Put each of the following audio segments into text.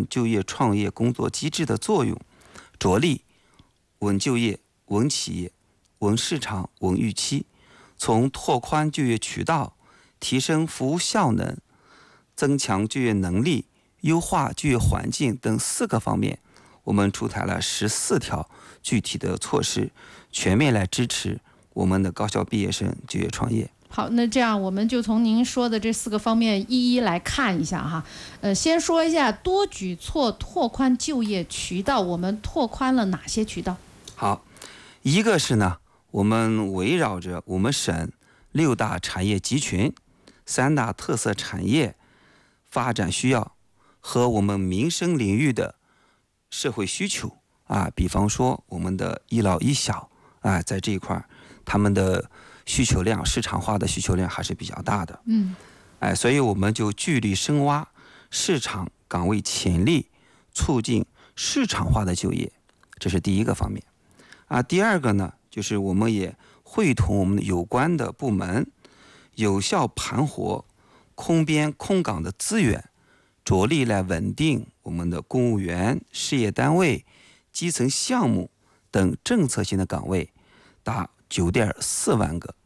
就业创业工作机制的作用，着力稳就业、稳企业、稳市场、稳预期，从拓宽就业渠道、提升服务效能、增强就业能力、优化就业环境等4个方面，我们出台了14条具体的措施，全面来支持我们的高校毕业生就业创业。 好，那这样我们就从您说的这4个方面一一来看一下哈。先说一下多举措拓宽就业渠道，我们拓宽了哪些渠道？ 好，一个是呢，我们围绕着我们省6大产业集群、3大特色产业发展需要和我们民生领域的社会需求比方说我们的一老一小在这一块他们的需求量，市场化的需求量还是比较大的。所以我们就聚力深挖市场岗位潜力，促进市场化的就业，这是第一个方面。第二个呢，就是我们也会同我们有关的部门，有效盘活空编空岗的资源，着力来稳定我们的公务员、事业单位、基层项目等政策性的岗位，达9.4万个。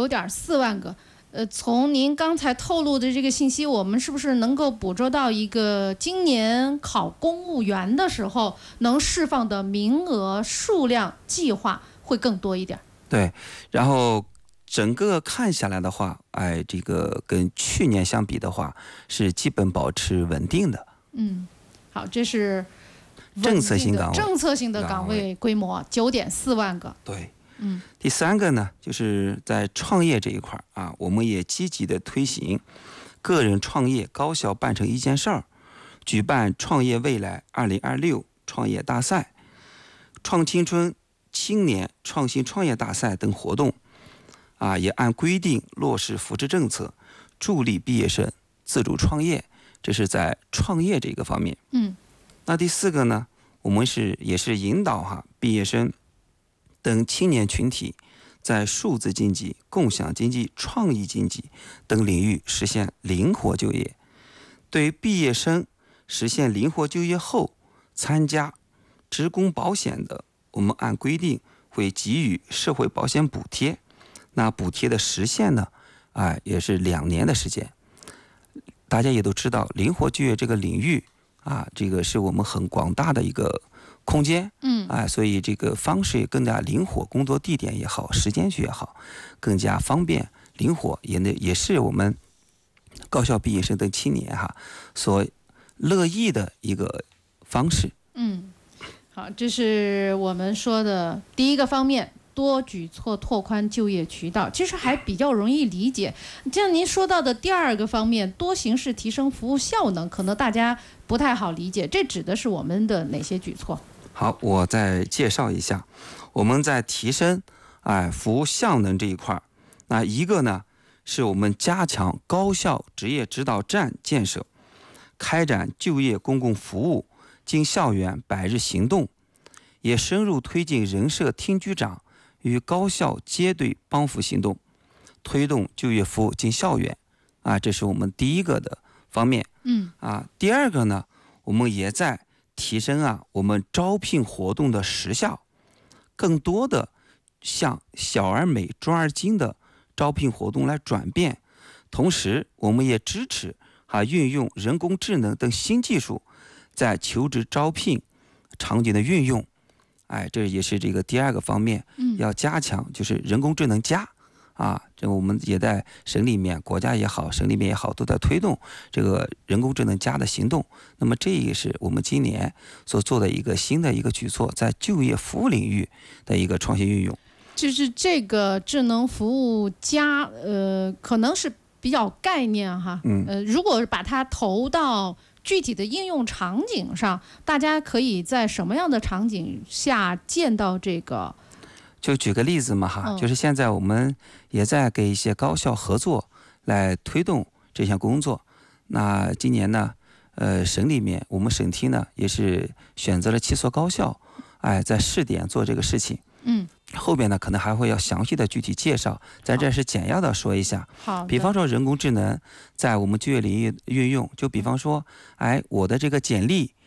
9.4万个。从您刚才透露的这个信息，我们是不是能够捕捉到一个今年考公务员的时候能释放的名额数量计划会更多一点？ 对，然后整个看下来的话，这个跟去年相比的话，是基本保持稳定的。 好，这是政策性岗位规模9.4万个。 对。第3个呢，就是在创业这一块我们也积极的推行个人创业高效办成一件事儿，举办创业未来2026创业大赛、创青春青年创新创业大赛等活动也按规定落实扶持政策，助力毕业生自主创业，这是在创业这个方面。那第4个呢，我们也是引导毕业生等青年群体在数字经济、共享经济、创意经济等领域实现灵活就业。对于毕业生实现灵活就业后参加职工保险的，我们按规定会给予社会保险补贴。那补贴的时限呢，也是2年的时间。大家也都知道，灵活就业这个领域这个是我们很广大的一个空间，所以这个方式也更加灵活，工作地点也好，时间也好，更加方便灵活，也是我们高校毕业生等青年所乐意的一个方式。 好，这是我们说的第一个方面，多举措拓宽就业渠道，其实还比较容易理解。像您说到的第2个方面，多形式提升服务效能，可能大家不太好理解，这指的是我们的哪些举措？ 好，我再介绍一下，我们在提升服务效能这一块，那一个呢，是我们加强高校职业指导站建设，开展就业公共服务进校园100日行动，也深入推进人社厅局长与高校接队帮扶行动，推动就业服务进校园这是我们第一个的方面。第2个呢，我们也在提升我们招聘活动的时效，更多的向小而美专而精的招聘活动来转变。同时我们也支持运用人工智能等新技术在求职招聘场景的运用。这也是这个第2个方面，要加强就是人工智能加这我们也在省里面，国家也好，省里面也好，都在推动这个人工智能加的行动。那么这也是我们今年所做的一个新的一个举措，在就业服务领域的一个创新运用。 就是这个智能服务加，可能是比较概念如果把它投到具体的应用场景上，大家可以在什么样的场景下见到这个？ 就举个例子嘛就是现在我们也在给一些高校合作来推动这项工作。那今年呢，省里面我们省厅呢也是选择了7所高校，在试点做这个事情。后边呢可能还会要详细的具体介绍，在这是简要的说一下。比方说人工智能在我们就业领域运用，就比方说我的这个简历